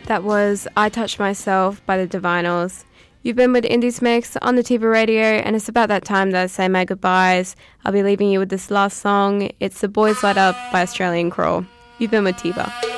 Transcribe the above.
That was I Touch Myself by the Divinals. You've been with Indies Mix on the Tiva Radio, and it's about that time that I say my goodbyes. I'll be leaving you with this last song. It's The Boys Light Up by Australian Crawl. You've been with Tiva.